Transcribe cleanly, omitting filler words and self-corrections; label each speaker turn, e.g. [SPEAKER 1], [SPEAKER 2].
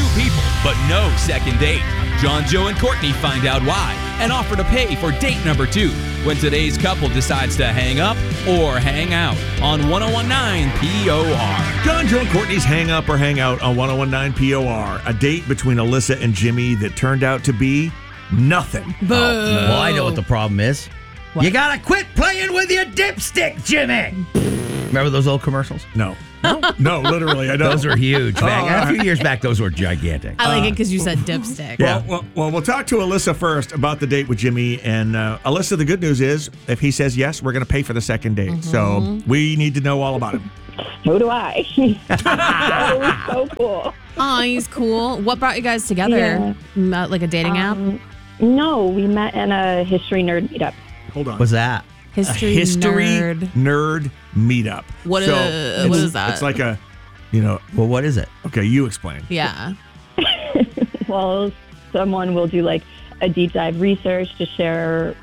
[SPEAKER 1] people, but no second date. John, Joe, and Courtney find out why and offer to pay for date number 2 when today's couple decides to hang up or hang out on 1019 POR.
[SPEAKER 2] John, Joe, and Courtney's Hang Up or Hang Out on 1019 POR. A date between Alyssa and Jimmy that turned out to be nothing.
[SPEAKER 3] Well, I know what the problem is. What? You gotta quit playing with your dipstick, Jimmy. Remember those old commercials?
[SPEAKER 2] No, literally, I don't.
[SPEAKER 3] Those were huge. A few years back, those were gigantic.
[SPEAKER 4] I like it because you said dipstick.
[SPEAKER 2] Yeah. Well, we'll talk to Alyssa first about the date with Jimmy. And Alyssa, the good news is, if he says yes, we're going to pay for the second date. Mm-hmm. So we need to know all about him.
[SPEAKER 5] So do I. That was so cool.
[SPEAKER 4] Oh, he's cool. What brought you guys together?
[SPEAKER 5] Yeah.
[SPEAKER 4] Like a dating app?
[SPEAKER 5] No, we met in a history nerd meetup.
[SPEAKER 2] Hold on.
[SPEAKER 3] What's that?
[SPEAKER 4] History
[SPEAKER 2] nerd meetup.
[SPEAKER 4] What is that?
[SPEAKER 2] It's like a,
[SPEAKER 3] Well, what is it?
[SPEAKER 2] Okay, you explain.
[SPEAKER 4] Yeah.
[SPEAKER 5] Well, someone will do like a deep dive research to share